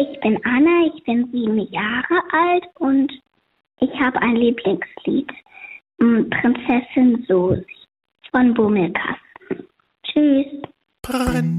ich bin Anna, ich bin 7 Jahre alt und ich habe ein Lieblingslied. Prinzessin Susi von Bummelkasten. Tschüss.